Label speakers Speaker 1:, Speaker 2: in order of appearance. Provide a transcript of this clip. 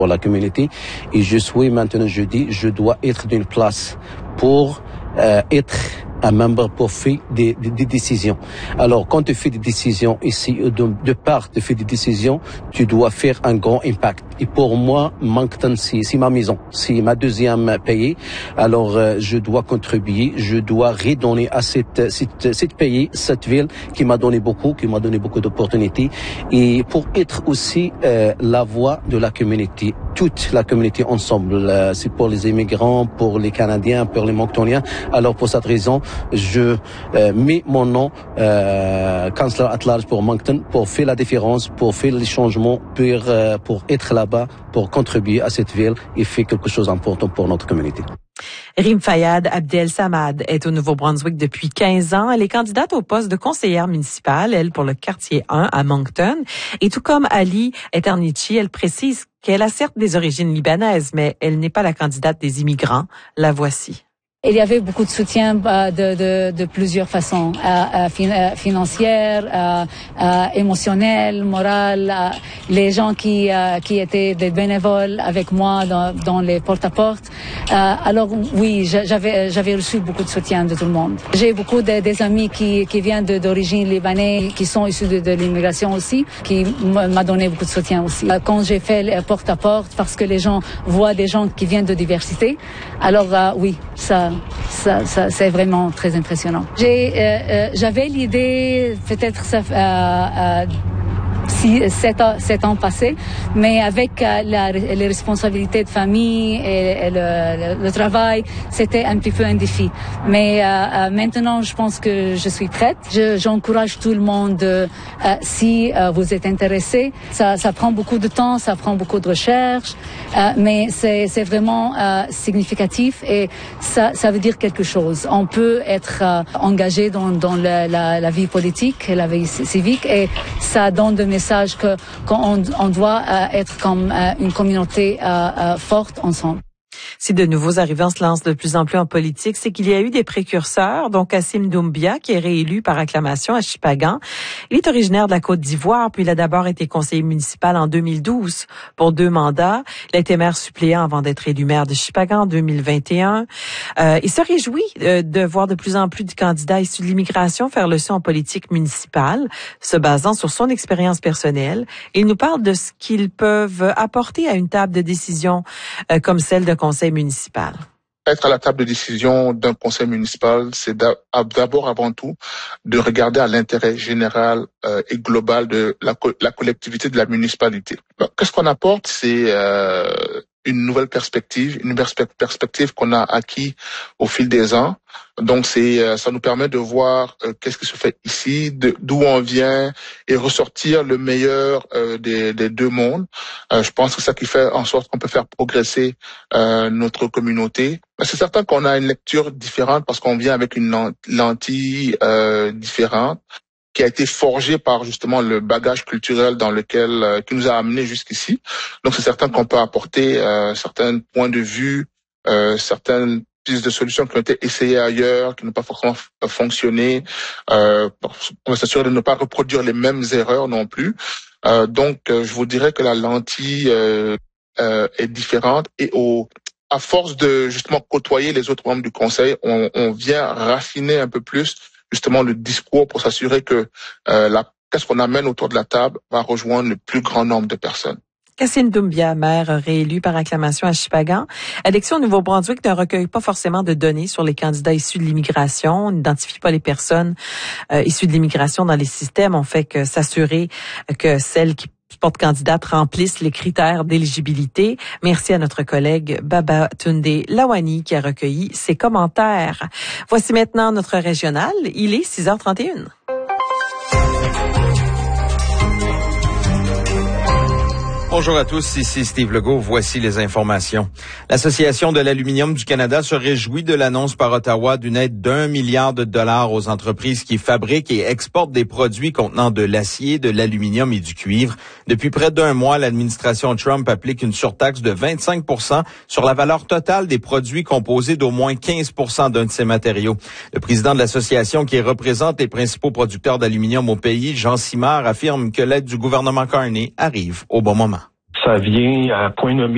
Speaker 1: pour la communauté. Et je dois être d'une place pour être un membre pour faire des décisions. Alors, quand tu fais des décisions ici, de part, tu fais des décisions, tu dois faire un grand impact. Et pour moi, Moncton, c'est ma maison, c'est ma deuxième pays. Alors, je dois contribuer, je dois redonner à cette pays, cette ville qui m'a donné beaucoup d'opportunités. Et pour être aussi la voix de la communauté, toute la communauté ensemble. C'est pour les immigrants, pour les Canadiens, pour les Monctoniens. Alors, pour cette raison, je mets mon nom, Councillor at Large pour Moncton, pour faire la différence, pour faire les changements, pour être là-bas, pour contribuer à cette ville et faire quelque chose d'important pour notre communauté.
Speaker 2: Rim Fayyad Abdel Samad est au Nouveau-Brunswick depuis 15 ans. Elle est candidate au poste de conseillère municipale, elle pour le quartier 1 à Moncton. Et tout comme Ali Eternichi, elle précise qu'elle a certes des origines libanaises, mais elle n'est pas la candidate des immigrants. La voici.
Speaker 3: Il y avait beaucoup de soutien de plusieurs façons, financière, émotionnelle, morale. Les gens qui étaient des bénévoles avec moi dans les porte-à-porte. Alors oui, j'avais reçu beaucoup de soutien de tout le monde. J'ai beaucoup des amis qui viennent d'origine libanaise, qui sont issus de l'immigration aussi, qui m'a donné beaucoup de soutien aussi. Quand j'ai fait les porte-à-porte, parce que les gens voient des gens qui viennent de diversité, alors oui, ça c'est vraiment très impressionnant. J'avais l'idée, peut-être 7 ans passés, mais avec les responsabilités de famille et le travail, c'était un petit peu un défi. Mais maintenant, je pense que je suis prête. J'encourage tout le monde, si vous êtes intéressé. Ça prend beaucoup de temps, ça prend beaucoup de recherche, mais c'est vraiment significatif et ça veut dire quelque chose. On peut être engagé dans la vie politique, la vie civique, et ça donne des messages qu'on doit être comme une communauté forte ensemble.
Speaker 2: Si de nouveaux arrivants se lancent de plus en plus en politique, c'est qu'il y a eu des précurseurs, dont Kassim Doumbia, qui est réélu par acclamation à Shippagan. Il est originaire de la Côte d'Ivoire, puis il a d'abord été conseiller municipal en 2012 pour 2 mandats. Il a été maire suppléant avant d'être élu maire de Shippagan en 2021. Il se réjouit de voir de plus en plus de candidats issus de l'immigration faire le saut en politique municipale, se basant sur son expérience personnelle. Il nous parle de ce qu'ils peuvent apporter à une table de décision comme celle de conseil municipal.
Speaker 4: Être à la table de décision d'un conseil municipal, c'est d'abord avant tout de regarder à l'intérêt général et global de la collectivité de la municipalité. Qu'est-ce qu'on apporte? C'est une nouvelle perspective, perspective qu'on a acquis au fil des ans. Donc ça nous permet de voir qu'est-ce qui se fait ici, d'où on vient et ressortir le meilleur des deux mondes. Je pense que c'est ça qui fait en sorte qu'on peut faire progresser notre communauté. Mais c'est certain qu'on a une lecture différente parce qu'on vient avec une lentille différente, qui a été forgé par justement le bagage culturel dans lequel qui nous a amenés jusqu'ici. Donc c'est certain qu'on peut apporter certains points de vue, certaines pistes de solutions qui ont été essayées ailleurs, qui n'ont pas forcément fonctionné. On va s'assurer de ne pas reproduire les mêmes erreurs non plus. Donc je vous dirais que la lentille est différente et à force de justement côtoyer les autres membres du conseil, on vient raffiner un peu plus justement le discours pour s'assurer que qu'est-ce qu'on amène autour de la table va rejoindre le plus grand nombre de personnes.
Speaker 2: Kassim Doumbia, maire réélu par acclamation à Shippagan. Élection au Nouveau-Brunswick ne recueille pas forcément de données sur les candidats issus de l'immigration. On n'identifie pas les personnes issues de l'immigration dans les systèmes. On fait que s'assurer que celles qui portent candidate remplissent les critères d'éligibilité. Merci à notre collègue Babatunde Lawani qui a recueilli ses commentaires. Voici maintenant notre régional. Il est 6h31.
Speaker 5: Bonjour à tous, ici Steve Legault. Voici les informations. L'Association de l'aluminium du Canada se réjouit de l'annonce par Ottawa d'une aide d'1 milliard de dollars aux entreprises qui fabriquent et exportent des produits contenant de l'acier, de l'aluminium et du cuivre. Depuis près d'1 mois, l'administration Trump applique une surtaxe de 25% sur la valeur totale des produits composés d'au moins 15% d'un de ces matériaux. Le président de l'association, qui représente les principaux producteurs d'aluminium au pays, Jean Simard, affirme que l'aide du gouvernement Carney arrive au bon moment.
Speaker 6: Ça vient à point nommé